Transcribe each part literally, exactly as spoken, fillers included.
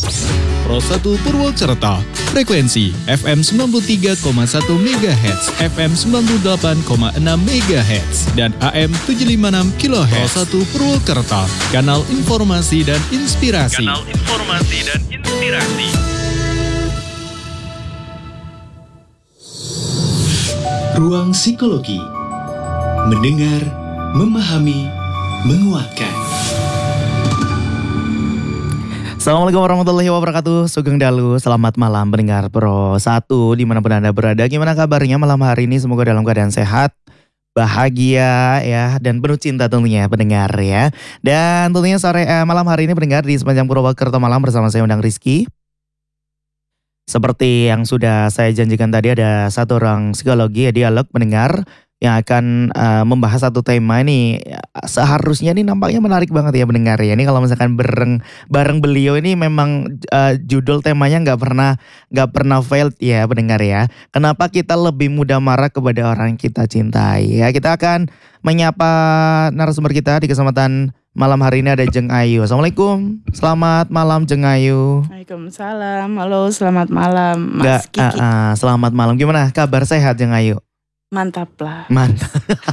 Pro satu Purwokerto, frekuensi F M sembilan puluh tiga koma satu megahertz, F M sembilan puluh delapan koma enam megahertz, dan A M tujuh ratus lima puluh enam kilohertz. Pro satu Purwokerto, kanal informasi dan inspirasi. Kanal informasi dan inspirasi. Ruang Psikologi. Mendengar, memahami, menguatkan. Assalamualaikum warahmatullahi wabarakatuh. Sugeng Dalu, selamat malam pendengar Pro satu dimanapun Anda berada. Gimana kabarnya malam hari ini? Semoga dalam keadaan sehat, bahagia ya, dan penuh cinta tentunya pendengar ya. Dan tentunya sore eh, malam hari ini pendengar di sepanjang Purwokerto Malam bersama saya Undang Rizky. Seperti yang sudah saya janjikan tadi, ada satu orang psikologi ya, dialog pendengar yang akan uh, membahas satu tema ini. Seharusnya ini nampaknya menarik banget ya pendengar ya. Ini kalau misalkan bareng bareng beliau ini memang uh, judul temanya nggak pernah nggak pernah failed ya pendengar ya. Kenapa kita lebih mudah marah kepada orang yang kita cintai ya. Kita akan menyapa narasumber kita di kesempatan malam hari ini, ada Jeng Ayu. Assalamualaikum, selamat malam Jeng Ayu. Waalaikumsalam, halo selamat malam Nggak, Mas Kiki. uh, uh, selamat malam, gimana kabar, sehat Jeng Ayu? Mantap lah. Mantap.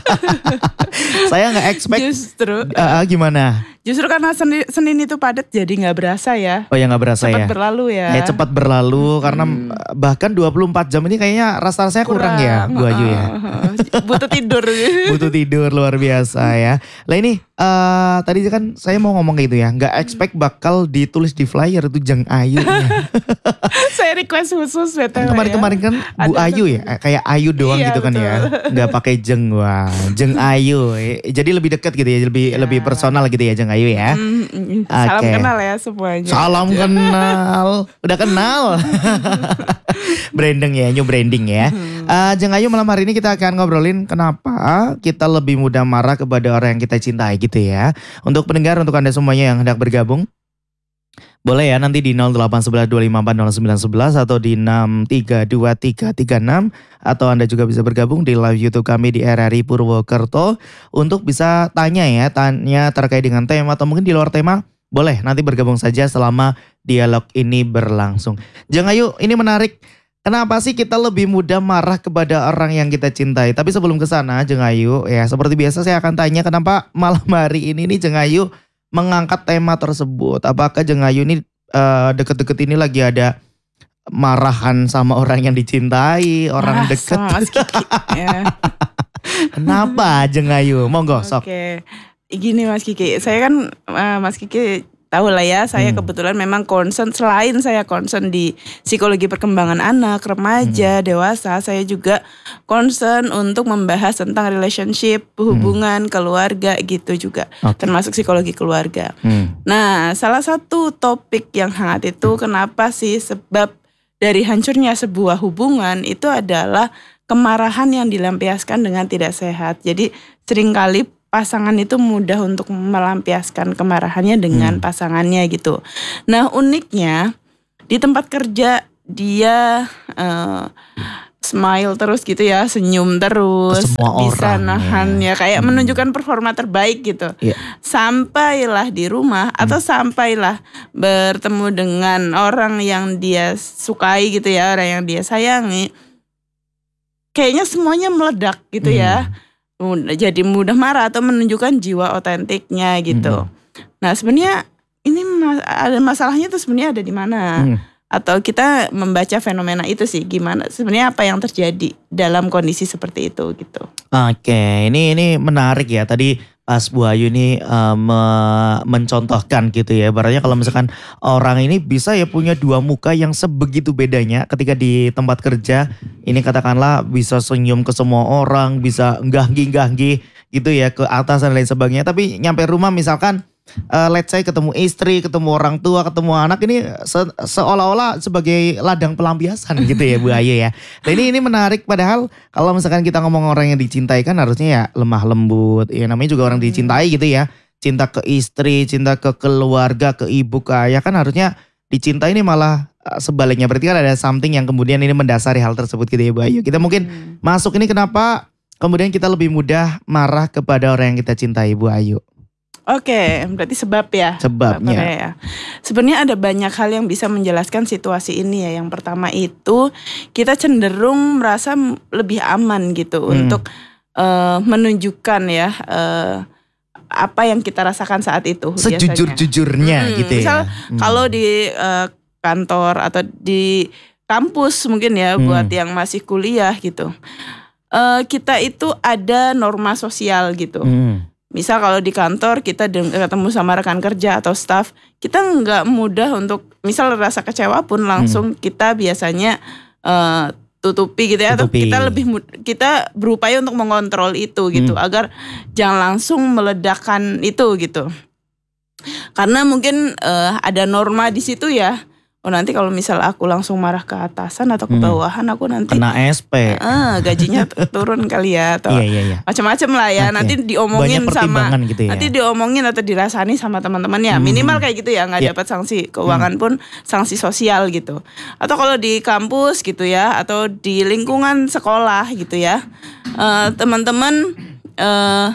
Saya nggak expect. Justru Uh, uh, gimana? Justru karena Senin, Senin itu padat jadi nggak berasa ya. Oh ya nggak berasa cepat ya. berlalu ya. Eh cepat berlalu hmm. karena bahkan dua puluh empat jam ini kayaknya rasa-rasanya kurang, kurang ya Bu Ayu ya. Butuh tidur. Butuh tidur luar biasa ya. Lah ini uh, tadi kan saya mau ngomong kayak gitu ya. Nggak expect bakal ditulis di flyer itu Jeng Ayu. Saya request khusus B T W kemarin-kemarin kan Bu Ada Ayu ya. Kayak Ayu doang iya, gitu kan betul. ya. Nggak pakai Jeng. Wah Jeng Ayu. Jadi lebih dekat gitu ya. Lebih, ya. lebih personal gitu ya Jeng Ayu ya. Mm, salam okay. kenal ya semuanya. Salam kenal. Udah kenal. Branding ya, new branding ya. Uh, Jeng Ayu, malam hari ini kita akan ngobrolin kenapa kita lebih mudah marah kepada orang yang kita cintai gitu ya. Untuk pendengar, untuk Anda semuanya yang hendak bergabung, boleh ya nanti di nol delapan satu satu dua lima empat nol sembilan satu satu atau di enam tiga dua tiga tiga enam, atau Anda juga bisa bergabung di live YouTube kami di R R I Purwokerto untuk bisa tanya ya, tanya terkait dengan tema atau mungkin di luar tema, boleh nanti bergabung saja selama dialog ini berlangsung. Jeng Ayu, ini menarik. Kenapa sih kita lebih mudah marah kepada orang yang kita cintai? Tapi sebelum ke sana Jeng Ayu, ya seperti biasa saya akan tanya kenapa malam hari ini nih Jeng Ayu mengangkat tema tersebut. Apakah Jeng Ayu ini uh, deket-deket ini lagi ada marahan sama orang yang dicintai, orang Marah deket? sama Mas Kiki. Ya. Kenapa Jeng Ayu? Monggo sok. Oke, gini Mas Kiki, saya kan uh, Mas Kiki tahu lah ya, saya hmm. kebetulan memang concern, selain saya concern di psikologi perkembangan anak, remaja, hmm. dewasa, saya juga concern untuk membahas tentang relationship, hubungan, hmm. keluarga gitu juga, okay. termasuk psikologi keluarga. Hmm. Nah, salah satu topik yang hangat itu kenapa sih sebab dari hancurnya sebuah hubungan itu adalah kemarahan yang dilampiaskan dengan tidak sehat. Jadi seringkali pasangan itu mudah untuk melampiaskan kemarahannya dengan hmm. pasangannya gitu. Nah uniknya di tempat kerja dia uh, smile terus gitu ya, senyum terus, bisa orang, nahan ya, ya kayak hmm. menunjukkan performa terbaik gitu. Yeah. Sampailah di rumah hmm. atau sampailah bertemu dengan orang yang dia sukai gitu ya, orang yang dia sayangi, kayaknya semuanya meledak gitu hmm. ya. Jadi mudah marah atau menunjukkan jiwa otentiknya gitu. Hmm. Nah sebenarnya ini mas- ada masalahnya tuh sebenarnya ada di mana? Hmm. Atau kita membaca fenomena itu sih gimana? Sebenarnya apa yang terjadi dalam kondisi seperti itu gitu? Oke, ini ini menarik ya. Tadi pas Bu Ayu ini uh, me- mencontohkan gitu ya. Ibaratnya kalau misalkan orang ini bisa ya punya dua muka yang sebegitu bedanya ketika di tempat kerja. Ini katakanlah bisa senyum ke semua orang, bisa ganggi-ganggi gitu ya ke atas dan lain sebagainya. Tapi nyampe rumah misalkan uh, let's say ketemu istri, ketemu orang tua, ketemu anak, ini se- seolah-olah sebagai ladang pelampiasan gitu ya Bu Ayu ya. Nah ini ini menarik, padahal kalau misalkan kita ngomong orang yang dicintai kan harusnya ya lemah lembut. Ya namanya juga orang dicintai gitu ya. Cinta ke istri, cinta ke keluarga, ke ibu, ke ayah, kan harusnya dicintai ini malah sebaliknya. Berarti kan ada something yang kemudian ini mendasari hal tersebut gitu ya Bu Ayu. Kita mungkin hmm. masuk ini kenapa kemudian kita lebih mudah marah kepada orang yang kita cintai Bu Ayu. Oke, berarti sebab ya. Sebabnya. ya. Sebenarnya ada banyak hal yang bisa menjelaskan situasi ini ya. Yang pertama itu kita cenderung merasa lebih aman gitu Hmm. untuk uh, menunjukkan ya uh, apa yang kita rasakan saat itu. biasanya. Sejujur-jujurnya Hmm, gitu misal ya. Hmm. kalau di uh, kantor atau di kampus mungkin ya Hmm. buat yang masih kuliah gitu. Uh, kita itu ada norma sosial gitu. Hmm. Misal kalau di kantor kita deng- ketemu sama rekan kerja atau staff, kita nggak mudah untuk misal rasa kecewa pun langsung kita biasanya uh, tutupi gitu ya. Atau Tutupi. kita lebih mud- kita berupaya untuk mengontrol itu gitu Hmm. agar jangan langsung meledakkan itu gitu. Karena mungkin uh, ada norma di situ ya. Oh nanti kalau misal aku langsung marah ke atasan atau ke Hmm. bawahan aku nanti Kena S P. ah, gajinya t- turun kali ya atau Iya iya iya. macam-macam lah ya. Oke. Nanti diomongin Banyak sama pertimbangan gitu ya. nanti diomongin atau dirasani sama teman-temannya. Hmm. Minimal kayak gitu ya, nggak Iya. dapat sanksi keuangan pun sanksi sosial gitu. Atau kalau di kampus gitu ya, atau di lingkungan sekolah gitu ya, eh, teman-teman eh,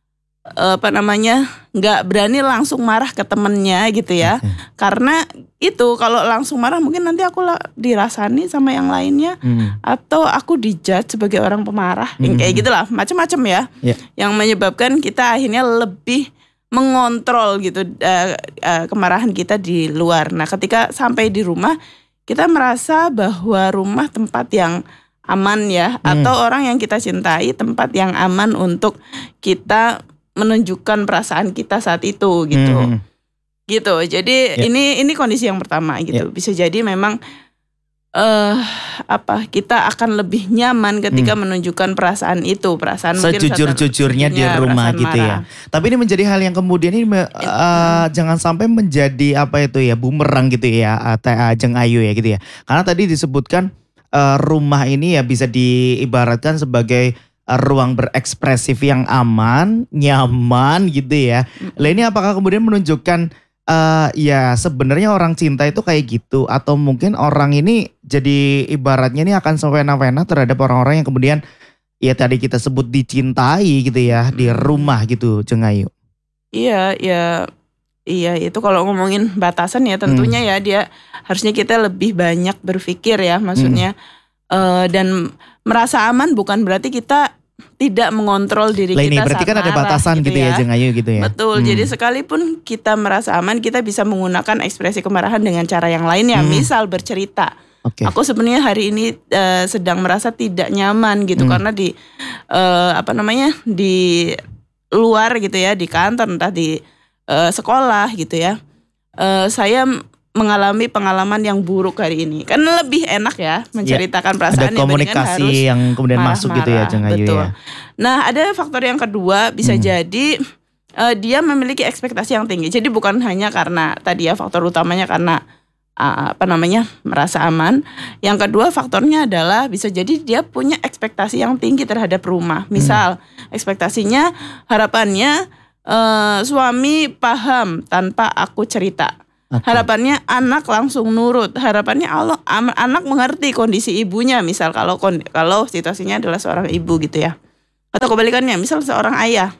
apa namanya nggak berani langsung marah ke temennya gitu ya. Karena itu kalau langsung marah mungkin nanti aku lah dirasani sama yang lainnya. Hmm. Atau aku dijudge sebagai orang pemarah, yang kayak gitulah, macam-macam ya, Ya. yang menyebabkan kita akhirnya lebih mengontrol gitu uh, uh, kemarahan kita di luar. Nah, ketika sampai di rumah, kita merasa bahwa rumah tempat yang aman ya, Hmm. atau orang yang kita cintai tempat yang aman untuk kita menunjukkan perasaan kita saat itu gitu. Hmm. Gitu. Jadi Ya. ini ini kondisi yang pertama gitu. Ya. Bisa jadi memang eh apa kita akan lebih nyaman ketika menunjukkan perasaan itu, perasaan mungkin Sejujur-jujurnya di sejujurnya, rumah perasaan gitu ya. marah. Tapi ini menjadi hal yang kemudian ini me- eh, jangan sampai menjadi apa itu ya bumerang gitu ya, eh, Teh Ajeng Ayu ya gitu ya. Karena tadi disebutkan eh, rumah ini ya bisa diibaratkan sebagai eh, ruang berekspresif yang aman, nyaman gitu ya. Lah ini apakah kemudian menunjukkan eh, ya sebenarnya orang cinta itu kayak gitu, atau mungkin orang ini jadi ibaratnya ini akan sewena-wena terhadap orang-orang yang kemudian ya tadi kita sebut dicintai gitu ya di rumah gitu, Jeng Ayu. Iya, ya iya itu kalau ngomongin batasan ya tentunya ya dia harusnya kita lebih banyak berpikir ya, maksudnya eh, dan merasa aman bukan berarti kita tidak mengontrol diri Lah ini kita berarti saat kan ada marah, batasan gitu ya, Jeng Ayu gitu ya. Betul, Hmm. jadi sekalipun kita merasa aman, kita bisa menggunakan ekspresi kemarahan dengan cara yang lainnya. Hmm. Misal bercerita, Oke. aku sebenarnya hari ini eh, sedang merasa tidak nyaman gitu Hmm. karena di eh, apa namanya di luar gitu ya, di kantor entah di eh, sekolah gitu ya, Eh, saya mengalami pengalaman yang buruk hari ini. Kan lebih enak ya menceritakan perasaan Ada komunikasi yang kemudian masuk gitu ya, Jeng Ayu betul. ya. Nah, ada faktor yang kedua bisa Hmm. jadi eh, dia memiliki ekspektasi yang tinggi. Jadi bukan hanya karena tadi ya faktor utamanya karena ah, apa namanya merasa aman. Yang kedua faktornya adalah bisa jadi dia punya ekspektasi yang tinggi terhadap rumah. Misal ekspektasinya harapannya eh, suami paham tanpa aku cerita. Oke. Harapannya anak langsung nurut. Harapannya Allah am- anak mengerti kondisi ibunya. Misal kalau kon- kalau situasinya adalah seorang ibu gitu ya. Atau kebalikannya, misal seorang ayah.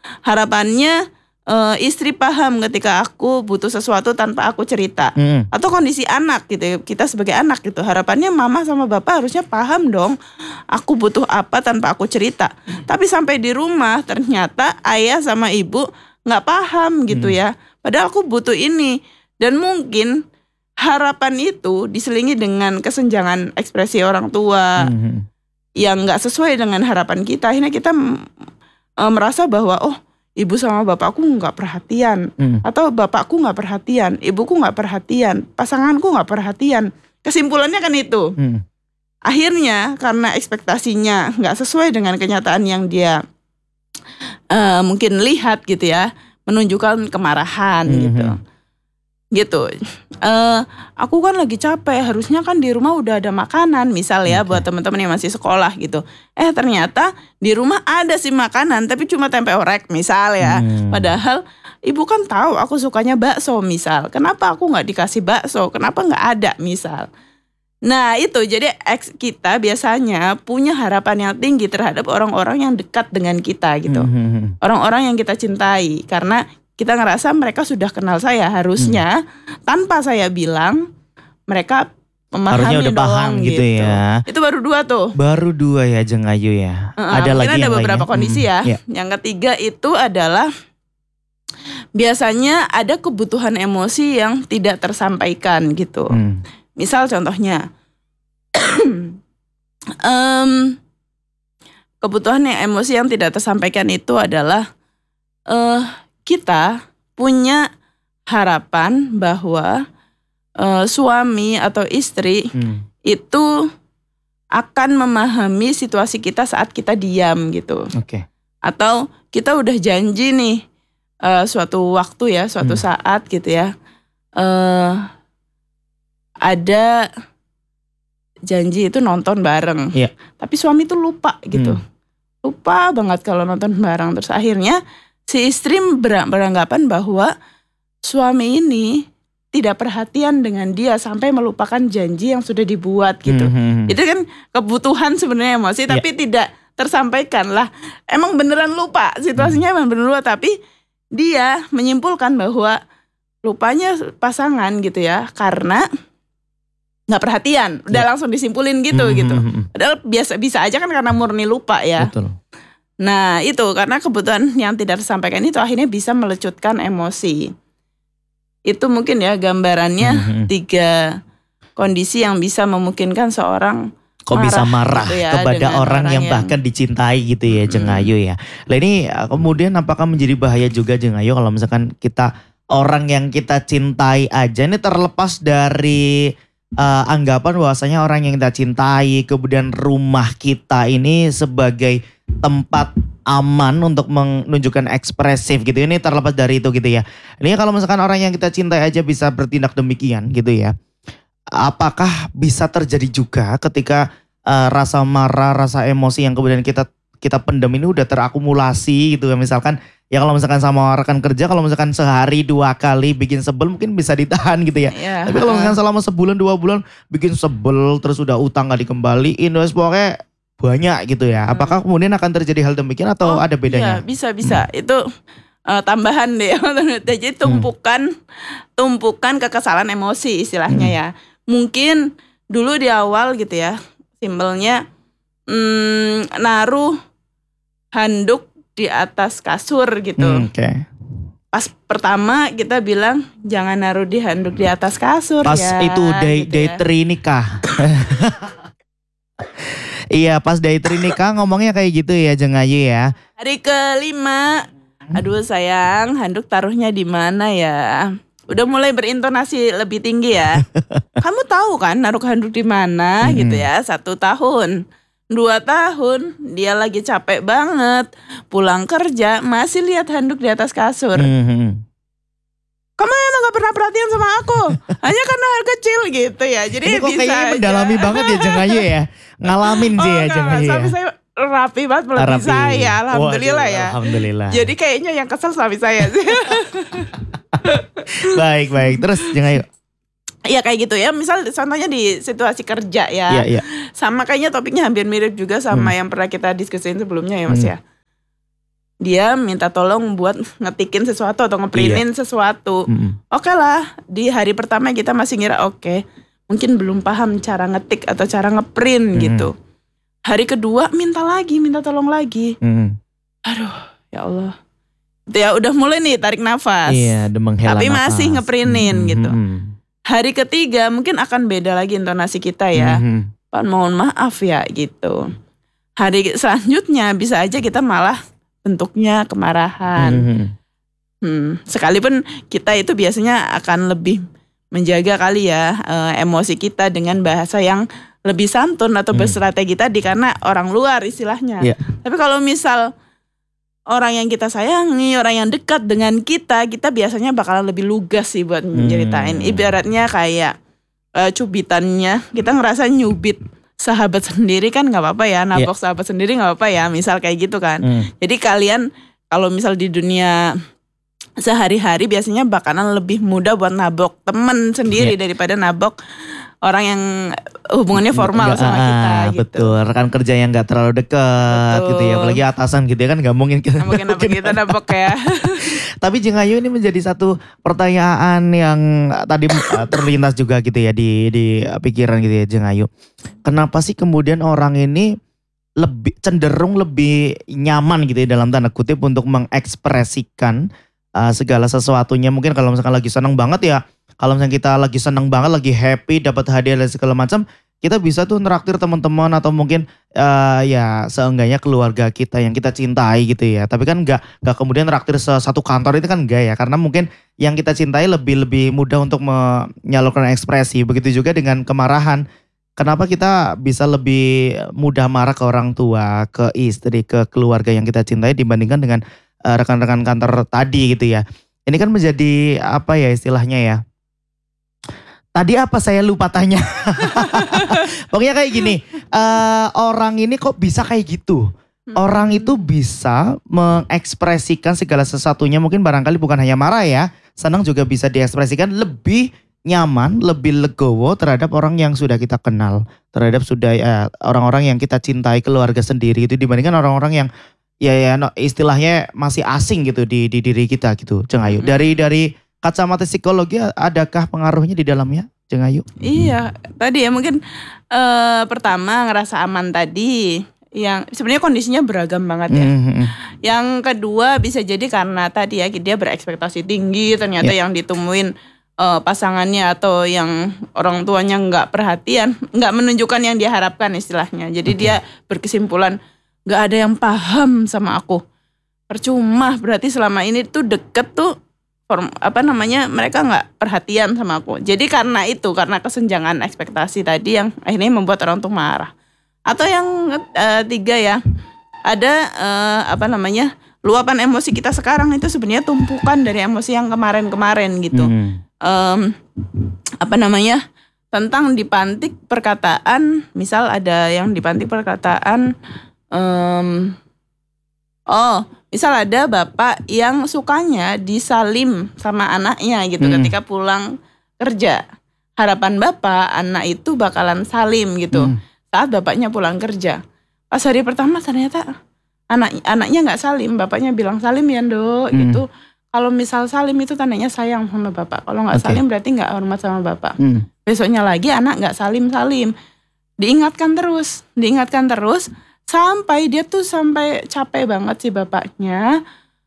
Harapannya eh, istri paham ketika aku butuh sesuatu tanpa aku cerita. Hmm. Atau kondisi anak gitu, kita sebagai anak gitu. Harapannya mama sama bapak harusnya paham dong aku butuh apa tanpa aku cerita. Tapi sampai di rumah ternyata ayah sama ibu nggak paham gitu ya. Padahal aku butuh ini. Dan mungkin harapan itu diselingi dengan kesenjangan ekspresi orang tua Hmm. yang nggak sesuai dengan harapan kita. Akhirnya kita mm, eh, merasa bahwa oh ibu sama bapakku nggak perhatian, Hmm. atau bapakku nggak perhatian, ibuku nggak perhatian, pasanganku nggak perhatian. Kesimpulannya kan itu. Hmm. Akhirnya karena ekspektasinya nggak sesuai dengan kenyataan yang dia eh, mungkin lihat gitu ya, menunjukkan kemarahan Mhm. gitu. Gitu. Eh, aku kan lagi capek, harusnya kan di rumah udah ada makanan, misal ya Oke. buat teman-teman yang masih sekolah gitu. Eh ternyata di rumah ada sih makanan, tapi cuma tempe orek misal ya. Hmm. Padahal ibu kan tahu aku sukanya bakso misal. Kenapa aku nggak dikasih bakso? Kenapa nggak ada misal? Nah itu jadi ex kita biasanya punya harapan yang tinggi terhadap orang-orang yang dekat dengan kita gitu. Hmm. Orang-orang yang kita cintai karena kita ngerasa mereka sudah kenal saya, harusnya hmm. tanpa saya bilang mereka memahami harusnya udah dong, paham gitu, gitu ya. Itu baru dua tuh. Baru dua ya Jeng Ayu ya. Uh, ada lagi ada yang beberapa lainnya? kondisi hmm. ya. ya. Yang ketiga itu adalah biasanya ada kebutuhan emosi yang tidak tersampaikan gitu. Hmm. Misal contohnya, um, kebutuhan yang emosi yang tidak tersampaikan itu adalah uh, kita punya harapan bahwa uh, suami atau istri hmm. itu akan memahami situasi kita saat kita diam gitu. Oke. Okay. Atau kita udah janji nih uh, suatu waktu ya, suatu hmm. saat gitu ya. Uh, ada janji itu nonton bareng. Yeah. Tapi suami tuh lupa gitu. Hmm. Lupa banget kalau nonton bareng. Terus akhirnya si istri beranggapan bahwa suami ini tidak perhatian dengan dia sampai melupakan janji yang sudah dibuat gitu. Mm-hmm. Itu kan kebutuhan sebenarnya emosi, yeah. tapi tidak tersampaikan lah. Emang beneran lupa, situasinya emang beneran lupa, tapi dia menyimpulkan bahwa lupanya pasangan gitu ya, karena nggak perhatian, udah yeah. langsung disimpulin gitu mm-hmm. gitu. Padahal biasa bisa aja kan karena murni lupa ya. Betul. Nah itu karena kebutuhan yang tidak tersampaikan itu akhirnya bisa melecutkan emosi. Itu mungkin ya gambarannya mm-hmm. tiga kondisi yang bisa memungkinkan seorang kok marah, bisa marah gitu ya, kepada orang, orang yang, yang bahkan dicintai gitu ya mm-hmm. Jeng Ayu ya. Nah ini kemudian apakah menjadi bahaya juga Jeng Ayu kalau misalkan kita orang yang kita cintai aja ini terlepas dari uh, anggapan bahwasanya orang yang kita cintai kemudian rumah kita ini sebagai tempat aman untuk menunjukkan ekspresif gitu. Ini terlepas dari itu gitu ya. Ini kalau misalkan orang yang kita cintai aja bisa bertindak demikian gitu ya. Apakah bisa terjadi juga ketika uh, rasa marah, rasa emosi yang kemudian kita kita pendam ini udah terakumulasi gitu ya. Misalkan ya kalau misalkan sama rekan kerja kalau misalkan sehari dua kali bikin sebel mungkin bisa ditahan gitu ya. Yeah. Tapi kalau misalkan selama sebulan dua bulan bikin sebel terus udah utang gak dikembaliin terus pokoknya banyak gitu ya. Apakah kemudian akan terjadi hal demikian atau oh, ada bedanya? Iya, bisa bisa. Hmm. Itu uh, tambahan deh. Jadi tumpukan hmm. tumpukan kekesalan emosi istilahnya hmm. ya. Mungkin dulu di awal gitu ya, simpelnya hmm, naruh handuk di atas kasur gitu. Hmm, Oke. Okay. Pas pertama kita bilang jangan naruh di handuk di atas kasur. Pas ya. Pas itu day gitu day ya. three nikah. Iya pas day three nikah ngomongnya kayak gitu ya Jeng Ayu ya. Hari kelima, aduh sayang handuk taruhnya di mana ya? Udah mulai berintonasi lebih tinggi ya. Kamu tahu kan naruh handuk di mana hmm. gitu ya? Satu tahun, dua tahun dia lagi capek banget pulang kerja masih lihat handuk di atas kasur. Hmm. Kamu emang gak pernah perhatian sama aku, hanya karena hal kecil gitu ya. Jadi ini kok bisa kayaknya aja. Mendalami banget ya Jeng Ayu ya. Ngalamin sih oh, ya Jeng Ayu ya. Suami saya rapi banget melebihi saya, alhamdulillah Waduh, ya. Alhamdulillah. Jadi kayaknya yang kesel suami saya sih. Baik baik terus Jeng Ayu. Iya kayak gitu ya. Misal contohnya di situasi kerja ya. Iya, iya. Sama kayaknya topiknya hampir mirip juga sama hmm. yang pernah kita diskusiin sebelumnya ya Mas hmm. ya. Dia minta tolong buat ngetikin sesuatu atau ngeprintin iya. sesuatu. Mm-hmm. Oke okay lah, di hari pertama kita masih ngira oke, okay, mungkin belum paham cara ngetik atau cara ngeprint mm-hmm. gitu. Hari kedua minta lagi, minta tolong lagi. Mm-hmm. Aduh, ya Allah. Itu ya udah mulai nih tarik nafas. Iya, demeng hela tapi nafas. Masih ngeprintin mm-hmm. gitu. Hari ketiga mungkin akan beda lagi intonasi kita ya. Mm-hmm. Pak mohon maaf ya gitu. Hari selanjutnya bisa aja kita malah bentuknya kemarahan. Mm-hmm. Hmm, sekalipun kita itu biasanya akan lebih menjaga kali ya e, emosi kita dengan bahasa yang lebih santun atau mm. berstrategi tadi karena orang luar istilahnya. Yeah. Tapi kalau misal orang yang kita sayangi, orang yang dekat dengan kita, kita biasanya bakalan lebih lugas sih buat nyeritain. Mm. Ibaratnya kayak e, cubitannya, kita ngerasa nyubit sahabat sendiri kan gak apa-apa ya, nabok yeah. sahabat sendiri gak apa-apa ya, misal kayak gitu kan. Mm. Jadi kalian kalau misal di dunia sehari-hari biasanya bakalan lebih mudah buat nabok temen sendiri yeah. daripada nabok orang yang hubungannya formal Nggak, sama ah, kita gitu. Betul, rekan kerja yang gak terlalu dekat Betul. gitu ya. Apalagi atasan gitu ya kan gak mungkin kita. Nah, mungkin apa kita dapat ya. Tapi Jeng Ayu ini menjadi satu pertanyaan yang tadi uh, terlintas juga gitu ya di di pikiran gitu ya Jeng Ayu. Kenapa sih kemudian orang ini lebih cenderung lebih nyaman gitu ya dalam tanda kutip untuk mengekspresikan uh, segala sesuatunya. Mungkin kalau misalkan lagi seneng banget ya, kalau misalnya kita lagi seneng banget, lagi happy, dapat hadiah dan segala macam, kita bisa tuh neraktir teman-teman atau mungkin uh, ya seenggaknya keluarga kita yang kita cintai gitu ya. Tapi kan nggak nggak kemudian neraktir satu kantor itu kan enggak ya, karena mungkin yang kita cintai lebih lebih mudah untuk menyalurkan ekspresi. Begitu juga dengan kemarahan. Kenapa kita bisa lebih mudah marah ke orang tua, ke istri, ke keluarga yang kita cintai dibandingkan dengan uh, rekan-rekan kantor tadi gitu ya. Ini kan menjadi apa ya istilahnya ya. Tadi apa saya lupa tanya. Pokoknya kayak gini, uh, orang ini kok bisa kayak gitu. Orang itu bisa mengekspresikan segala sesuatunya, mungkin barangkali bukan hanya marah ya. Senang juga bisa diekspresikan lebih nyaman, lebih legowo terhadap orang yang sudah kita kenal. Terhadap sudah uh, orang-orang yang kita cintai, keluarga sendiri itu dibandingkan orang-orang yang ya ya no, istilahnya masih asing gitu di, di diri kita gitu. Jeng Ayu, dari dari kacamata psikologi adakah pengaruhnya di dalamnya, Jeng Ayu? Iya, tadi ya mungkin uh, pertama ngerasa aman tadi, yang sebenarnya kondisinya beragam banget ya. Mm-hmm. Yang kedua bisa jadi karena tadi ya dia berekspektasi tinggi, ternyata Yeah. yang ditemuin uh, pasangannya atau yang orang tuanya nggak perhatian, nggak menunjukkan yang dia harapkan istilahnya. Jadi Okay. dia berkesimpulan nggak ada yang paham sama aku. Percuma, berarti selama ini tuh deket tuh form, apa namanya mereka nggak perhatian sama aku. Jadi karena itu, karena kesenjangan ekspektasi tadi yang akhirnya membuat orang tuh marah. Atau yang uh, tiga ya, ada uh, apa namanya luapan emosi kita sekarang itu sebenarnya tumpukan dari emosi yang kemarin-kemarin gitu. Hmm. Um, apa namanya tentang dipantik perkataan, misal ada yang dipantik perkataan, um, oh misal ada bapak yang sukanya disalim sama anaknya gitu Hmm. ketika pulang kerja. Harapan bapak anak itu bakalan salim gitu Hmm. saat bapaknya pulang kerja. Pas hari pertama ternyata anak anaknya nggak salim, bapaknya bilang salim ya Ndo Hmm. gitu. Kalau misal salim itu tandanya sayang sama bapak. Kalau nggak Oke. salim berarti nggak hormat sama bapak. Hmm. Besoknya lagi anak nggak salim-salim. Diingatkan terus, diingatkan terus. Sampai dia tuh sampai capek banget sih bapaknya.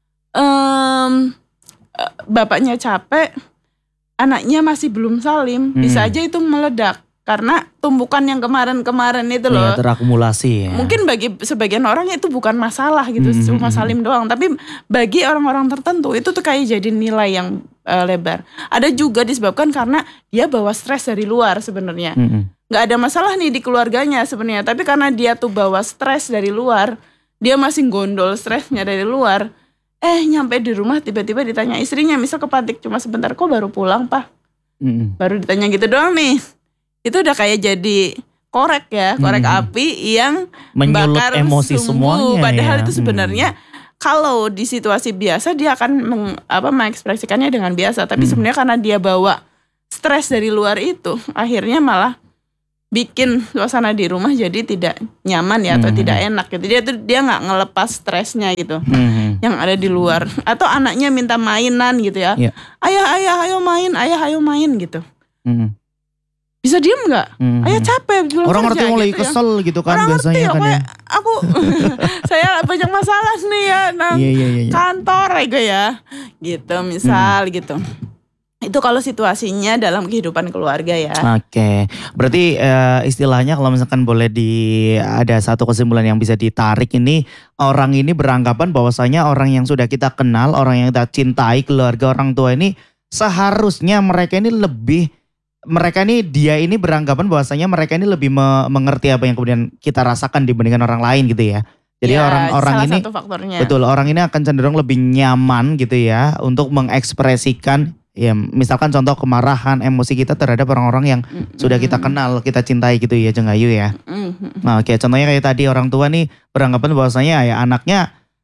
Um, bapaknya capek, anaknya masih belum salim. Bisa Hmm. aja itu meledak. Karena tumpukan yang kemarin-kemarin itu loh. Ya, terakumulasi ya. Mungkin bagi sebagian orang itu bukan masalah gitu, Hmm, cuma hmm, salim doang. Tapi bagi orang-orang tertentu itu tuh kayak jadi nilai yang uh, lebar. Ada juga disebabkan karena dia bawa stres dari luar sebenarnya. Hmm. Nggak ada masalah nih di keluarganya sebenarnya, tapi karena dia tuh bawa stres dari luar, dia masih gondol stresnya dari luar. Eh nyampe di rumah tiba-tiba ditanya istrinya, misal kepantik cuma sebentar, kok baru pulang pak? Hmm. Baru ditanya gitu doang nih. Itu udah kayak jadi korek ya, korek Hmm. api yang Menyulut bakar emosi sumbu. semuanya Padahal ya. itu sebenarnya kalau di situasi biasa dia akan meng, apa, mengekspresikannya dengan biasa. Tapi Hmm. sebenarnya karena dia bawa stres dari luar itu, akhirnya malah bikin suasana di rumah jadi tidak nyaman ya atau Hmm. tidak enak gitu. Dia tuh dia nggak ngelepas stresnya gitu Hmm. yang ada di luar. Atau anaknya minta mainan gitu ya. Iya. Ayah ayah ayo main, ayah ayo main gitu. Hmm. Bisa diem nggak? Hmm. Ayah capek pulang Orang ngerti kerja mulai gitu ya. kesel gitu kan Orang ngerti biasanya ya, kan ya. kayak aku saya banyak masalah nih ya nang Iya iya iya. kantor ya ya gitu misal Hmm. gitu. Itu kalau situasinya dalam kehidupan keluarga ya. Oke, berarti eh, istilahnya kalau misalkan boleh di ada satu kesimpulan yang bisa ditarik ini, orang ini beranggapan bahwasanya orang yang sudah kita kenal, orang yang kita cintai, keluarga orang tua ini seharusnya mereka ini lebih mereka ini dia ini beranggapan bahwasanya mereka ini lebih me- mengerti apa yang kemudian kita rasakan dibandingkan orang lain gitu ya. Jadi Ya, orang-orang salah ini satu faktornya. betul orang ini akan cenderung lebih nyaman gitu ya untuk mengekspresikan ya misalkan contoh kemarahan, emosi kita terhadap orang-orang yang Mm-mm. sudah kita kenal, kita cintai gitu ya Jeng Ayu ya. Mm-mm. Nah oke contohnya kayak tadi orang tua nih beranggapan bahwasanya ya anaknya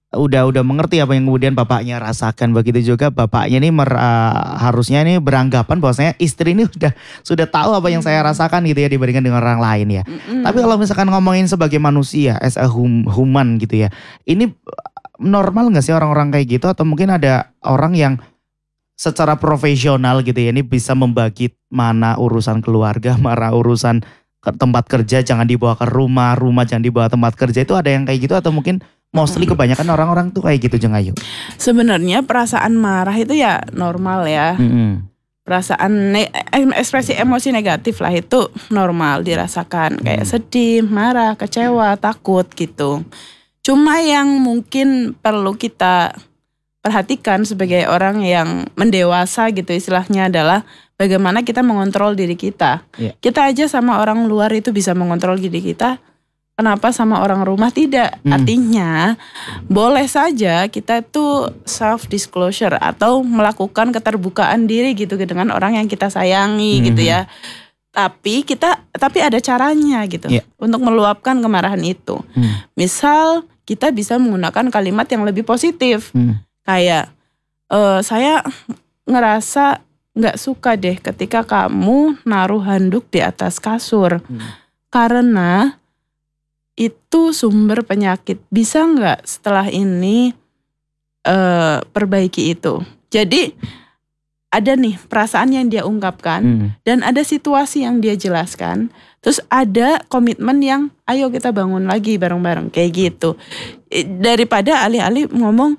udah udah mengerti apa yang kemudian bapaknya rasakan. Begitu juga bapaknya nih mer, uh, harusnya nih beranggapan bahwasanya istri ini udah sudah tahu apa yang saya rasakan gitu ya dibandingkan dengan orang lain ya. Mm-mm. Tapi kalau misalkan ngomongin sebagai manusia as a hum, human gitu ya, ini normal nggak sih orang-orang kayak gitu, atau mungkin ada orang yang secara profesional gitu ya ini bisa membagi mana urusan keluarga, mana urusan ke tempat kerja jangan dibawa ke rumah, rumah jangan dibawa tempat kerja, itu ada yang kayak gitu atau mungkin mostly kebanyakan orang-orang tuh kayak gitu Jeng Ayu? Sebenarnya perasaan marah itu ya normal ya. Mm-mm. Perasaan ne- ekspresi emosi negatif lah itu normal dirasakan, kayak sedih, marah, kecewa, takut gitu. Cuma yang mungkin perlu kita perhatikan sebagai orang yang mendewasa gitu istilahnya adalah bagaimana kita mengontrol diri kita. Yeah. Kita aja sama orang luar itu bisa mengontrol diri kita. Kenapa sama orang rumah tidak? Hmm. Artinya boleh saja kita itu self disclosure atau melakukan keterbukaan diri gitu dengan orang yang kita sayangi Hmm. gitu ya. Tapi kita tapi ada caranya gitu Yeah. untuk meluapkan kemarahan itu. Hmm. Misal kita bisa menggunakan kalimat yang lebih positif. Hmm. Kayak e, saya ngerasa nggak suka deh ketika kamu naruh handuk di atas kasur. Hmm. Karena itu sumber penyakit. Bisa nggak setelah ini uh, perbaiki itu? Jadi ada nih perasaan yang dia ungkapkan Hmm. dan ada situasi yang dia jelaskan. Terus ada komitmen yang ayo kita bangun lagi bareng-bareng kayak gitu. Daripada alih-alih ngomong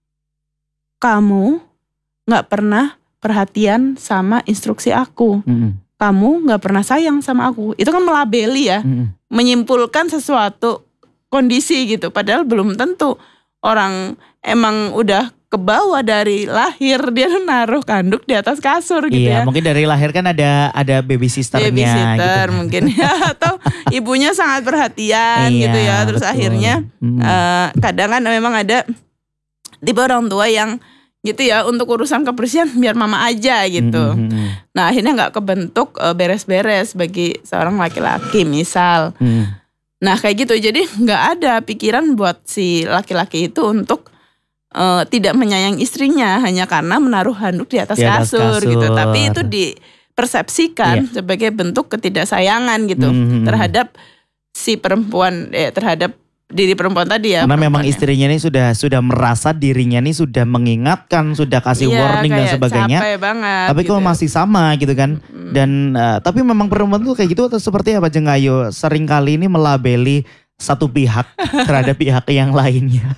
kamu nggak pernah perhatian sama instruksi aku. Hmm. Kamu nggak pernah sayang sama aku. Itu kan melabeli ya. Hmm. Menyimpulkan sesuatu kondisi gitu, padahal belum tentu orang emang udah kebawa dari lahir dia naruh handuk di atas kasur gitu Iya, ya. mungkin dari lahir kan ada ada baby sisternya Babysitter gitu. mungkin ya, atau ibunya sangat perhatian Iya, gitu ya. Terus betul. akhirnya Hmm. eh, kadang kan memang ada tipe orang tua yang gitu ya, untuk urusan kebersihan biar mama aja gitu. Hmm, hmm, hmm. Nah akhirnya nggak kebentuk eh, beres-beres bagi seorang laki-laki misal. Hmm. Nah kayak gitu, jadi nggak ada pikiran buat si laki-laki itu untuk uh, tidak menyayangi istrinya hanya karena menaruh handuk di atas, Di atas kasur, gitu. kasur. Tapi itu dipersepsikan Iya. sebagai bentuk ketidaksayangan gitu Hmm. terhadap si perempuan, eh, terhadap diri perempuan tadi ya. Karena memang perempuannya. istrinya ini sudah sudah merasa dirinya ini sudah mengingatkan, sudah kasih Iya, warning dan kayak sebagainya. capek banget. Tapi gitu. kok masih sama gitu kan. Mm. Dan uh, tapi memang perempuan tuh kayak gitu atau seperti apa Jeng Ayu? Sering kali ini melabeli satu pihak terhadap pihak yang lainnya.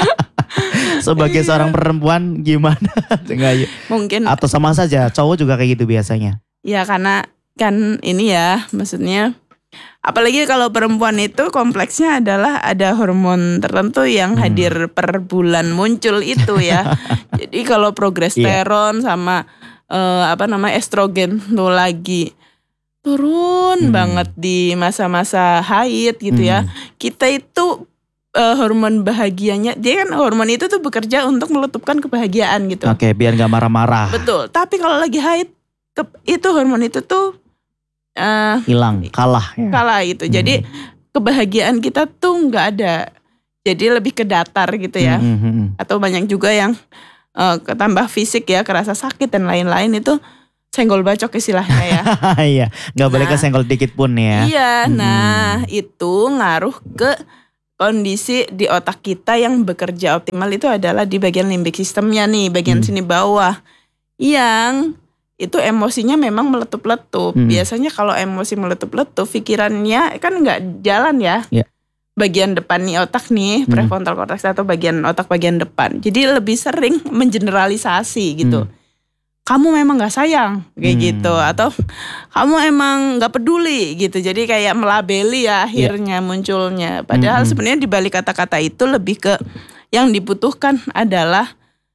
Sebagai seorang perempuan gimana Jeng Ayu? Mungkin Atau sama saja cowok juga kayak gitu biasanya? ya karena kan ini ya, maksudnya apalagi kalau perempuan itu kompleksnya adalah ada hormon tertentu yang Hmm. hadir per bulan muncul itu ya. Jadi kalau progesteron sama eh, apa namanya estrogen tuh lagi turun Hmm. banget di masa-masa haid gitu ya. Hmm. Kita itu eh, hormon bahagianya, dia kan hormon itu tuh bekerja untuk meletupkan kebahagiaan gitu. Oke, biar nggak marah-marah. Betul. Tapi kalau lagi haid ke- itu hormon itu tuh eh, Hilang, kalah. Ya. kalah gitu. Jadi kebahagiaan kita tuh nggak ada. Jadi lebih ke datar gitu ya. Hmm, hmm, hmm. Atau banyak juga yang eh, ketambah fisik ya, kerasa sakit dan lain-lain itu senggol bacok istilahnya ya. Iya, nggak boleh Nah. kesenggol dikit pun ya. Iya, Hmm. nah itu ngaruh ke kondisi di otak kita yang bekerja optimal itu adalah di bagian limbik sistemnya nih, bagian Hmm. sini bawah. Yang itu emosinya memang meletup-letup. Hmm. Biasanya kalau emosi meletup-letup, pikirannya kan nggak jalan ya. Ya. Bagian depan nih otak nih, Hmm. prefrontal cortex atau bagian otak bagian depan. Jadi lebih sering mengeneralisasi gitu. Hmm. Kamu memang nggak sayang kayak Hmm. gitu, atau kamu emang nggak peduli gitu. Jadi kayak melabeli ya akhirnya munculnya. Padahal Hmm. sebenarnya di balik kata-kata itu lebih ke yang dibutuhkan adalah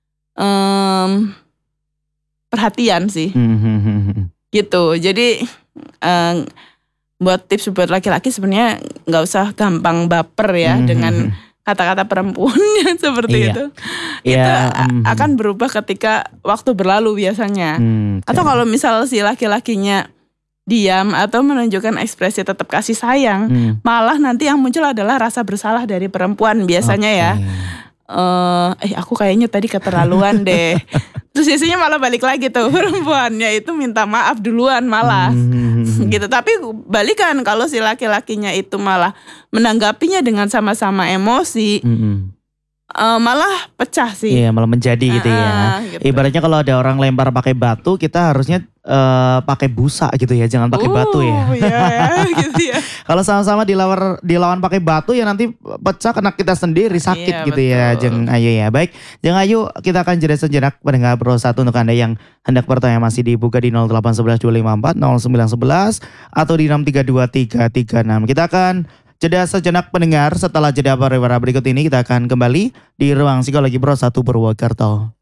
em, perhatian sih Hmm, hmm, hmm, hmm. gitu. Jadi em, buat tips buat laki-laki sebenarnya nggak usah gampang baper ya Hmm, dengan hmm, hmm. kata-kata perempuan yang seperti Iya. itu. Iya, Itu a- hmm, akan berubah ketika waktu berlalu biasanya. Hmm, Atau oke. kalau misal si laki-lakinya diam atau menunjukkan ekspresi tetap kasih sayang, Hmm. malah nanti yang muncul adalah rasa bersalah dari perempuan biasanya ya. Oke. eh eh aku kayaknya tadi keterlaluan deh. Terus biasanya malah balik lagi tuh perempuannya itu minta maaf duluan malah. Hmm. Gitu. Tapi balikan kalau si laki-lakinya itu malah menanggapinya dengan sama-sama emosi, Mm-mm. eh, malah pecah sih. Iya, malah menjadi gitu ya. Ah, gitu. Ibaratnya kalau ada orang lempar pakai batu, kita harusnya eh, pakai busa gitu ya, jangan pakai batu ya. Oh, iya, ya, gitu ya. Kalau sama-sama dilawan dilawan pakai batu ya nanti pecah kena kita sendiri sakit Iya, gitu ya, betul. Jeng Ayu ya. Baik, Jeng Ayu kita akan jeda sejenak pendengar Pro satu untuk Anda yang hendak bertanya masih dibuka di nol delapan satu satu dua lima empat nol sembilan satu satu atau di enam tiga dua tiga tiga enam. Kita akan jeda sejenak pendengar, setelah jeda pariwara berikut ini kita akan kembali di Ruang Psikologi Pro satu Purwokerto.